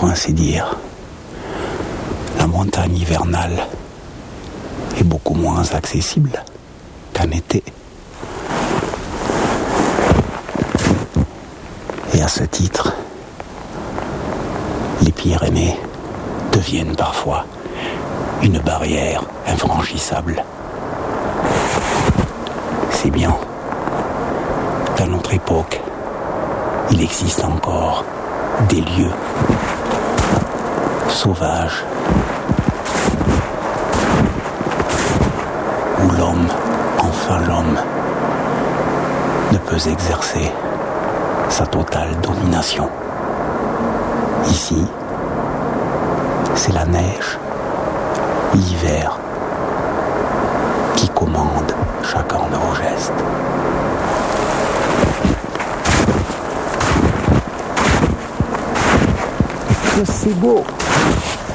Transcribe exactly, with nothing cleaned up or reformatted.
pour ainsi dire. La montagne hivernale est beaucoup moins accessible qu'en été. Et à ce titre, les Pyrénées deviennent parfois une barrière infranchissable. C'est bien qu'à notre époque, il existe encore des lieux sauvages où l'homme, enfin l'homme, ne peut exercer sa totale domination. Ici, c'est la neige, l'hiver, qui commande chacun de vos gestes. Que c'est beau!